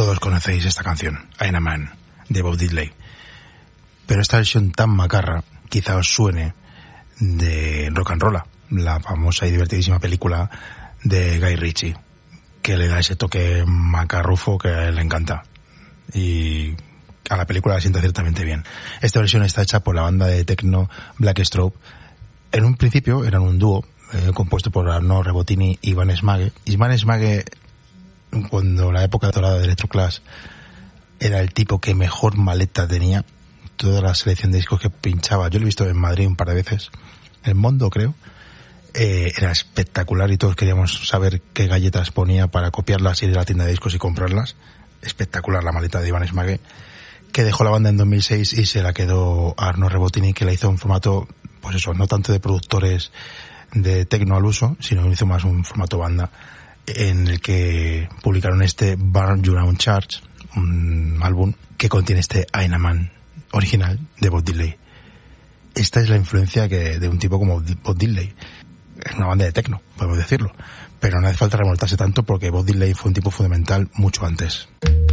Todos conocéis esta canción, I'm a Man, de Bob Diddley. Pero esta versión tan macarra quizá os suene de Rock and Rolla, la famosa y divertidísima película de Guy Ritchie, que le da ese toque macarrufo que a él le encanta. Y a la película la sienta ciertamente bien. Esta versión está hecha por la banda de techno Black Strobe. En un principio eran un dúo compuesto por Arno Rebottini y Iván Smage. Iván Smage, cuando la época dorada de Electroclash, era el tipo que mejor maleta tenía. Toda la selección de discos que pinchaba, yo lo he visto en Madrid un par de veces, en Mondo creo, era espectacular y todos queríamos saber qué galletas ponía para copiarlas, ir a la tienda de discos y comprarlas. Espectacular la maleta de Iván Smage, que dejó la banda en 2006 y se la quedó Arno Rebottini, que la hizo en formato, pues eso, no tanto de productores de techno al uso, sino que hizo más un formato banda, en el que publicaron este Burn Your Own Church, un álbum que contiene este I'm a Man original de Bob Diddley. Esta es la influencia de un tipo como Bob Diddley. Es una banda de techno, podemos decirlo, pero no hace falta remontarse tanto porque Bob Diddley fue un tipo fundamental mucho antes.